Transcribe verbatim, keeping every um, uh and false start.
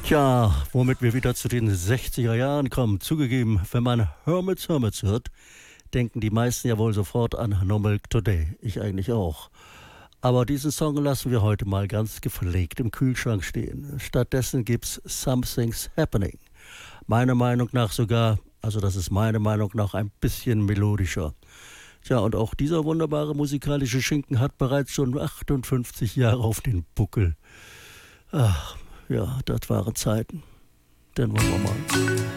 Tja, womit wir wieder zu den sechziger Jahren kommen. Zugegeben, wenn man Hermits Hermits hört, denken die meisten ja wohl sofort an No Milk Today. Ich eigentlich auch. Aber diesen Song lassen wir heute mal ganz gepflegt im Kühlschrank stehen. Stattdessen gibt's Something's Happening. Meiner Meinung nach sogar, also das ist meine Meinung nach, ein bisschen melodischer. Tja, und auch dieser wunderbare musikalische Schinken hat bereits schon achtundfünfzig Jahre auf den Buckel. Ach, ja, das waren Zeiten. Dann wollen wir mal.